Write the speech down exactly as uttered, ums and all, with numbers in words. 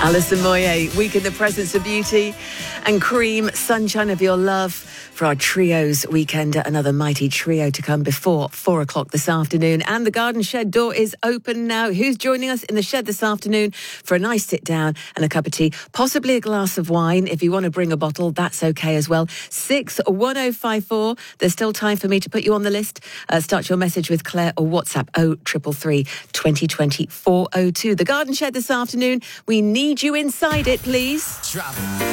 Alison Moyet, Week in the Presence of Beauty, and Cream, Sunshine of Your Love for our Trios weekend. Another mighty trio to come before four o'clock this afternoon. And the garden shed door is open now. Who's joining us in the shed this afternoon for a nice sit down and a cup of tea, possibly a glass of wine? If you want to bring a bottle, that's okay as well. six one oh five four. There's still time for me to put you on the list. Uh, start your message with Claire or WhatsApp oh triple three, twenty twenty, four oh two. The garden shed this afternoon. We need you inside it, please. Drop it.